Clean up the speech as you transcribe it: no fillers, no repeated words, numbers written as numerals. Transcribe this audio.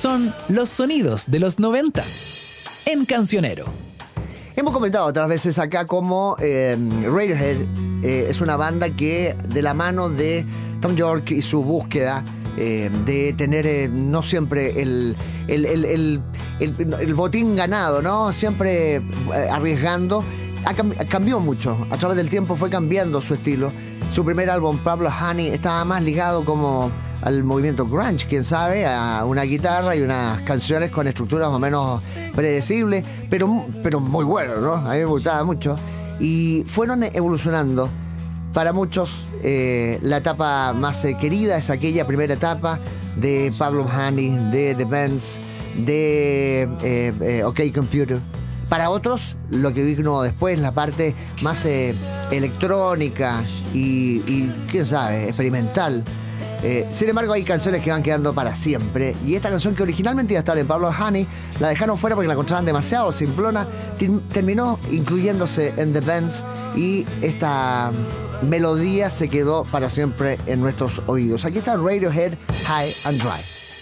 son los sonidos de los 90 en Cancionero. Hemos comentado otras veces acá cómo Radiohead es una banda que, de la mano de Thom Yorke y su búsqueda de tener no siempre el botín ganado, ¿no? Siempre arriesgando, cambió mucho. A través del tiempo fue cambiando su estilo. Su primer álbum, Pablo Honey, estaba más ligado como al movimiento grunge, quién sabe, a una guitarra y unas canciones con estructuras más o menos predecibles, pero muy buenas, ¿no? A mí me gustaba mucho. Y fueron evolucionando. Para muchos, la etapa más querida es aquella primera etapa de Pablo Honey, de The Bends, de OK Computer. Para otros, lo que vino después, la parte más electrónica y quién sabe, experimental. Sin embargo, hay canciones que van quedando para siempre. Y esta canción, que originalmente iba a estar en Pablo Honey, la dejaron fuera porque la encontraban demasiado simplona. Terminó incluyéndose en The Bends y esta melodía se quedó para siempre en nuestros oídos. Aquí está Radiohead, High and Dry.